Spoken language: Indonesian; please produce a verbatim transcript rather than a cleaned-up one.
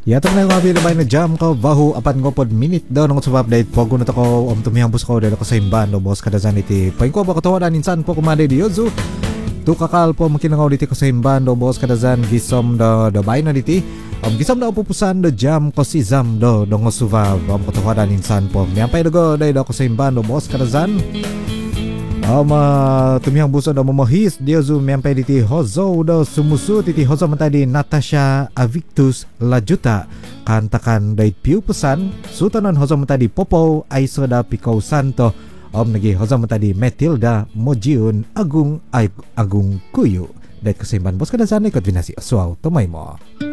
Ya teman nga binabay na jam ko bahu apan ko pod minute daw nung sa update pogo na to ko om tumihang bus ko dahil ko sa imban no boss kadazan iti pain ko ba ko tawadan insan po kumade di yozu tu kakal po makinangaw diti ko sa imban no boss kadazan gisom do do bay na diti om gisom na upupusan do jam ko si zam do do ngosuva om ko tawadan insan po miampay do go dahil ko sa imban no boss kadazan Um, uh, tumihang buso daw mamahis dia zoom miampay diti hozo daw sumusu titi hozo matadi Natasha Avictus Lajuta kantakan day piu pesan sutanon hozo matadi Popo Aisoda Picau Santo om nagi hozo matadi Matilda Mojiun Agung Agung Kuyu dait kesimban bos kadazan ikut binasi aswaw tomay mo.